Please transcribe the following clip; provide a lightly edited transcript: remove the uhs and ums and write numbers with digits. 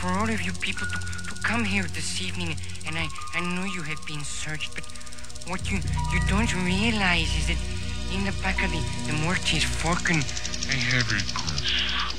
for all of you people to come here this evening, and I know you have been searched, but what you don't realize is that in the back of the Mortis Falcon, I have a